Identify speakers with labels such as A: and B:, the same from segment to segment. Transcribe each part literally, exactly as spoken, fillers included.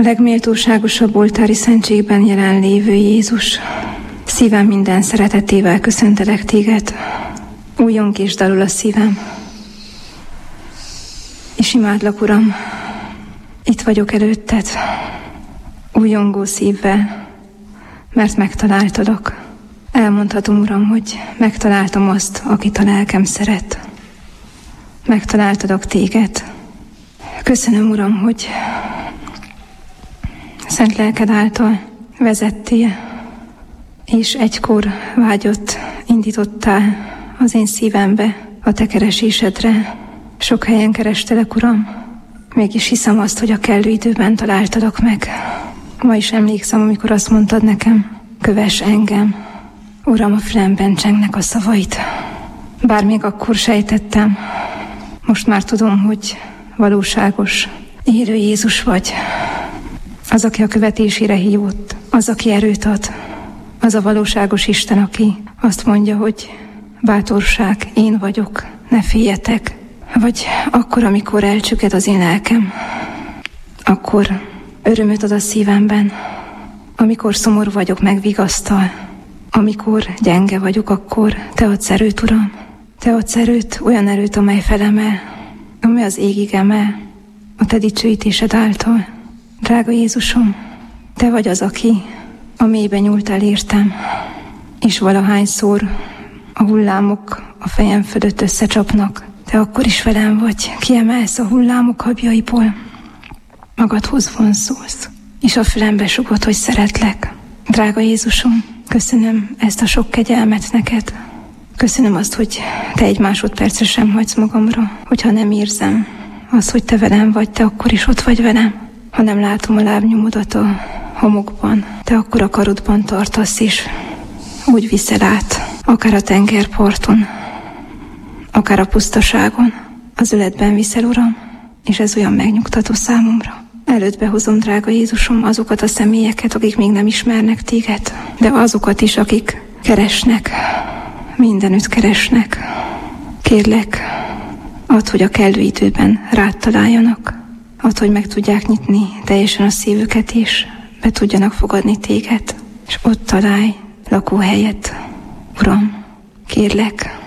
A: legméltóságosabb oltári szentségben jelenlévő Jézus, szívem minden szeretetével köszöntelek téged, újjong és dalul a szívem, és imádlak, Uram, itt vagyok előtted, újjongó szívvel, mert megtaláltalak. Elmondhatom, Uram, hogy megtaláltam azt, akit a lelkem szeret. Megtaláltalak téged. Köszönöm, Uram, hogy szent lelked által vezettél, és egykor vágyott, indítottál az én szívembe, a te keresésedre. Sok helyen kerestelek, Uram, mégis hiszem azt, hogy a kellő időben találtalak meg. Ma is emlékszem, amikor azt mondtad nekem, kövess engem. Uram, a fülemben csengnek a szavait. Bár még akkor sejtettem, most már tudom, hogy valóságos, élő Jézus vagy. Az, aki a követésére hívott, az, aki erőt ad, az a valóságos Isten, aki azt mondja, hogy bátorság, én vagyok, ne féljetek. Vagy akkor, amikor elcsüked az én lelkem, akkor örömöt ad a szívemben, amikor szomorú vagyok, megvigasztal, amikor gyenge vagyok, akkor te adsz erőt, Uram. Te adsz erőt, olyan erőt, amely felemel, amely az égig emel, a te dicsőítésed által. Drága Jézusom, te vagy az, aki a mélybe nyúltál értem, és valahányszor a hullámok a fejem fölött összecsapnak, te akkor is velem vagy, kiemelsz a hullámok habjaiból, magadhoz vonzolsz, és a fülembe sugod, hogy szeretlek. Drága Jézusom, köszönöm ezt a sok kegyelmet neked. Köszönöm azt, hogy te egy másodpercre sem hagysz magamra, hogyha nem érzem azt, hogy te velem vagy, te akkor is ott vagy velem. Ha nem látom a lábnyomodat a homokban, te akkor a karodban tartasz, és úgy viszel át, akár a tengerparton, akár a pusztaságon, az öletben viszel, Uram, és ez olyan megnyugtató számomra. Előttbe hozom, drága Jézusom, azokat a személyeket, akik még nem ismernek téged, de azokat is, akik keresnek, mindenütt keresnek. Kérlek, add, hogy a kellő időben rád találjanak, add, hogy meg tudják nyitni teljesen a szívüket, és be tudjanak fogadni téged, és ott találj lakóhelyet. Uram, kérlek,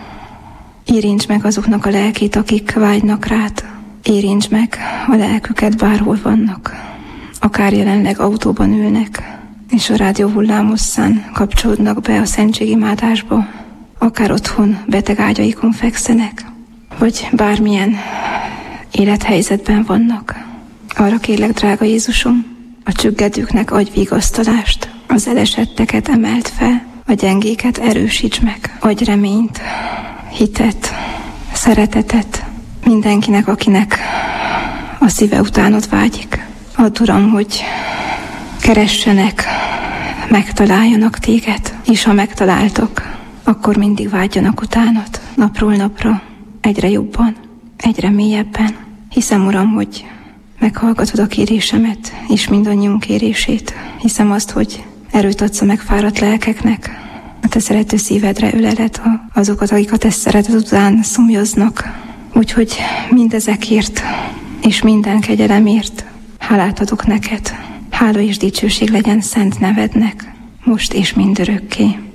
A: érints meg azoknak a lelkét, akik vágynak rád. Érints meg a lelküket, bárhol vannak. Akár jelenleg autóban ülnek, és a rádió hullámosszán kapcsolódnak be a szentségimádásba, akár otthon beteg ágyaikon fekszenek, vagy bármilyen élethelyzetben vannak. Arra kérlek, drága Jézusom, a csüggedőknek adj vigasztalást, az elesetteket emelt fel, a gyengéket erősíts meg, adj reményt, hitet, szeretetet mindenkinek, akinek a szíve utánod vágyik. Add, Uram, hogy keressenek, megtaláljanak téged, és ha megtaláltok, akkor mindig vágyjanak utánad, napról napra, egyre jobban, egyre mélyebben. Hiszem, Uram, hogy meghallgatod a kérésemet, és mindannyiunk kérését. Hiszem azt, hogy erőt adsz a megfáradt lelkeknek, a te szerető szívedre öleled azokat, akik a te szeretet után szomjaznak. Úgyhogy mindezekért és minden kegyelemért hálát adok neked. Hála és dicsőség legyen szent nevednek, most és mindörökké.